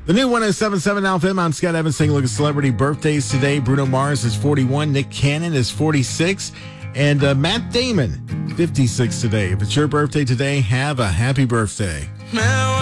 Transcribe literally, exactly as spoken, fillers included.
The new one oh seven point seven Alpha M. I'm Scott Evans taking a look at celebrity birthdays today. Bruno Mars is forty-one. Nick Cannon is forty-six. And uh, Matt Damon, fifty-six today. If it's your birthday today, have a happy birthday.